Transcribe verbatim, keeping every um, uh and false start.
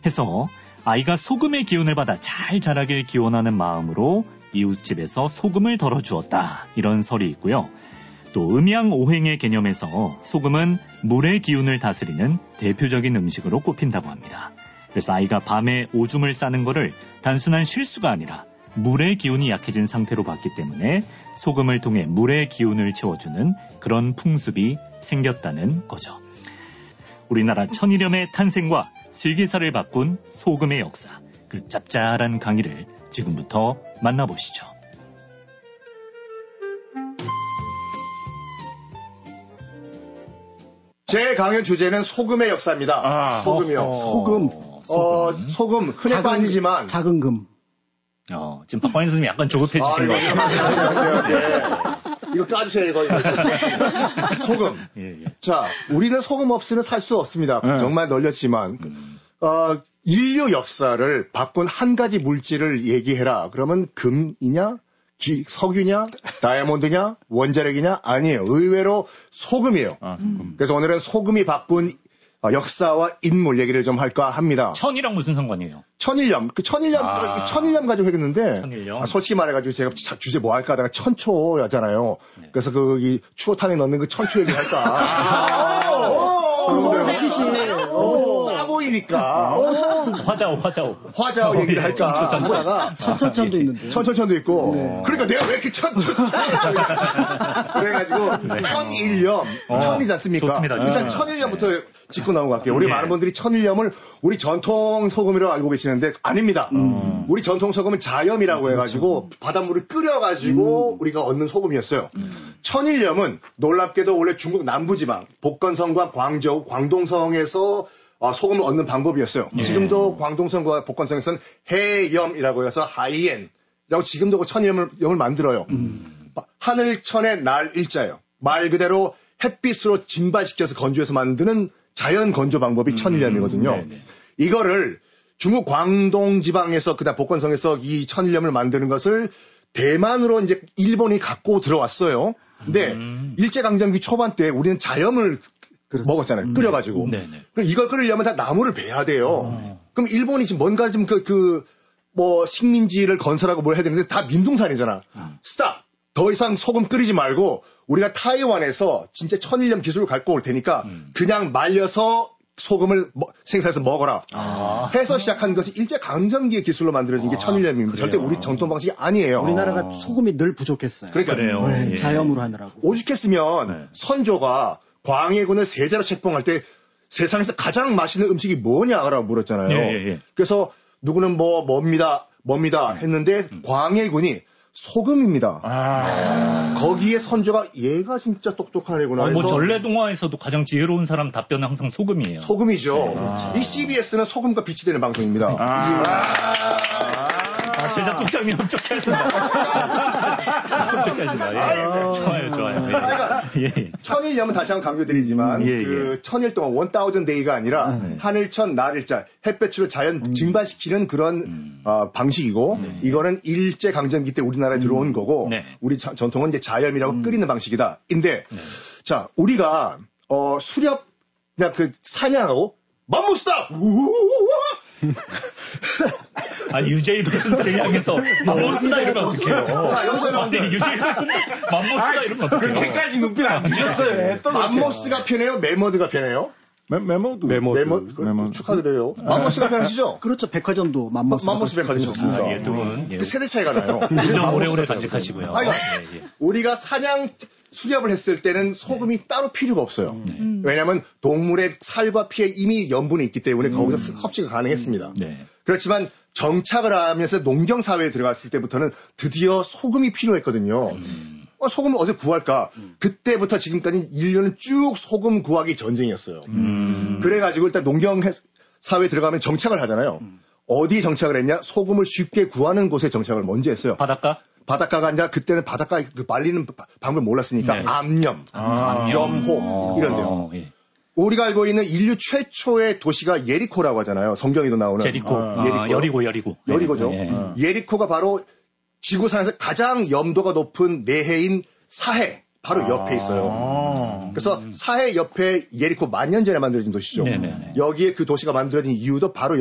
해서 아이가 소금의 기운을 받아 잘 자라길 기원하는 마음으로 이웃집에서 소금을 덜어주었다. 이런 설이 있고요. 또 음양오행의 개념에서 소금은 물의 기운을 다스리는 대표적인 음식으로 꼽힌다고 합니다. 그래서 아이가 밤에 오줌을 싸는 것을 단순한 실수가 아니라 물의 기운이 약해진 상태로 봤기 때문에 소금을 통해 물의 기운을 채워주는 그런 풍습이 생겼다는 거죠. 우리나라 천일염의 탄생과 슬기사를 바꾼 소금의 역사, 그 짭짤한 강의를 지금부터 만나보시죠. 제 강연 주제는 소금의 역사입니다. 아, 소금이요. 어, 소금. 어, 소금. 흔해도 아니지만. 작은 금. 어, 지금 박관희 선생님이 약간 조급해지신 것 같아요. 네. 이거 까주세요, 이거. 소금. 예, 예. 자, 우리는 소금 없이는 살 수 없습니다. 네. 정말 널렸지만. 음. 어, 인류 역사를 바꾼 한 가지 물질을 얘기해라. 그러면 금이냐? 기, 석유냐? 다이아몬드냐? 원자력이냐? 아니에요. 의외로 소금이에요. 아, 소금. 그래서 오늘은 소금이 바꾼 역사와 인물 얘기를 좀 할까 합니다. 천이랑 무슨 상관이에요? 천일염. 그 천일염, 아. 천일염 가지고 하겠는데. 천일염. 아, 솔직히 말해가지고 제가 주제 뭐 할까 하다가 천초잖아요. 네. 그래서 그, 이 추어탕에 넣는 그 천초 얘기 할까. 아. 하시지. 싸 보이니까. 화자오, 화자오. 화자오 얘기를 할까. 하다가 천천천도 있는데. 천천천도 있고. 네. 그러니까 내가 왜 이렇게 천, 그래가지고, 네. 천일염. 어. 천이지 않습니까? 좋습니다. 일단 천일염부터 네. 짚고 나온 것 같아요. 우리 네. 많은 분들이 천일염을 우리 전통 소금이라고 알고 계시는데 아닙니다. 음. 우리 전통 소금은 자염이라고 음, 해가지고 그렇죠. 바닷물을 끓여가지고 음. 우리가 얻는 소금이었어요. 음. 천일염은 놀랍게도 원래 중국 남부지방 복건성과 광저우, 광동성에서 소금을 얻는 방법이었어요. 네. 지금도 광동성과 복건성에서는 해염이라고 해서 하이엔이라고 지금도 그 천일염을 염을 만들어요. 음. 하늘천의 날 일자예요. 말 그대로 햇빛으로 진발시켜서 건조해서 만드는 자연 건조 방법이 음, 천일염이거든요. 네네. 이거를 중국 광동 지방에서 그다음 복건성에서 이 천일염을 만드는 것을 대만으로 이제 일본이 갖고 들어왔어요. 근데 음. 일제강점기 초반 때 우리는 자염을 그렇죠. 먹었잖아요. 음. 끓여가지고. 네네. 그럼 이걸 끓이려면 다 나무를 베야 돼요. 음. 그럼 일본이 지금 뭔가 좀 그, 그, 뭐 식민지를 건설하고 뭘 해야 되는데 다 민둥산이잖아. 음. 스탑! 더 이상 소금 끓이지 말고 우리가 타이완에서 진짜 천일염 기술을 갖고 올 테니까 음. 그냥 말려서 소금을 뭐, 생산해서 먹어라. 아. 해서 시작한 것이 일제강점기의 기술로 만들어진 게 아, 천일염입니다. 그래요. 절대 우리 정통 방식이 아니에요. 우리나라가 소금이 늘 부족했어요. 그러니까 그래요. 네, 예. 자염으로 하느라고. 오죽했으면 네. 선조가 광해군을 세자로 책봉할 때 세상에서 가장 맛있는 음식이 뭐냐라고 물었잖아요. 예, 예, 예. 그래서 누구는 뭐 뭡니다, 뭡니다 했는데 음. 광해군이 소금입니다. 아. 거기에 선조가 얘가 진짜 똑똑한 애구나. 아, 뭐 전래동화에서도 가장 지혜로운 사람 답변은 항상 소금이에요. 소금이죠. 네. 아. 이 씨비에스는 소금과 빛이 되는 방송입니다. 아, 아. 아 진짜 뚝장님 흡족하신다. 흡족하신다. 예. 좋아요, 좋아요. 예. 예. 천일염은 다시 한번 강조드리지만 예, 예. 그 천일 동안 원 타우즌 데이가 아니라 음. 하늘천 날일자 햇볕으로 자연 음. 증발시키는 그런 음. 어, 방식이고 음. 이거는 일제 강점기 때 우리나라에 음. 들어온 거고 네. 우리 자, 전통은 이제 자염이라고 음. 끓이는 방식이다. 인데 네. 자 우리가 어, 수렵 그냥 그 사냥하고 맘모스다. 아, 유제이 도슨들을 향해서 맘모스다 이러면 어떡해요. 자, 여기서는 유제이 도슨 맘모스다 이러면 어떡해요. 그렇게까지 눈빛 안 주셨어요. 맘모스가 편해요? 메머드가 편해요? 메, 메모드. 메모드. 메모드. 메모드. 축하드려요. 아. 맘모스가 편하시죠? 그렇죠. 백화점도 맘모스. 맘모스 백화점 좋습니다. 아, 예, 두 분. 예. 그 세대 차이가 나요. 좀 오래오래 간직하시고요. 아, 그러니까 예, 예. 우리가 사냥 수렵을 했을 때는 소금이 네. 따로 필요가 없어요. 네. 왜냐하면 동물의 살과 피에 이미 염분이 있기 때문에 음. 거기서 섭취가 가능했습니다. 네. 그렇지만 정착을 하면서 농경사회에 들어갔을 때부터는 드디어 소금이 필요했거든요. 음. 어, 소금을 어디서 구할까? 음. 그때부터 지금까지 인류는 쭉 소금 구하기 전쟁이었어요. 음. 그래가지고 일단 농경사회에 들어가면 정착을 하잖아요. 음. 어디 정착을 했냐? 소금을 쉽게 구하는 곳에 정착을 먼저 했어요. 바닷가? 바닷가가 아니라 그때는 바닷가 그 말리는 방법을 몰랐으니까 네. 암염, 아, 염호 이런 데요. 예. 우리가 알고 있는 인류 최초의 도시가 예리코라고 하잖아요. 성경에도 나오는. 제리코. 아, 예리코. 아, 여리고, 여리고. 여리고죠. 네. 네. 예리코가 바로 지구상에서 가장 염도가 높은 내해인 사해 바로 아, 옆에 있어요. 그래서 사해 옆에 예리코 만 년 전에 만들어진 도시죠. 네네네. 여기에 그 도시가 만들어진 이유도 바로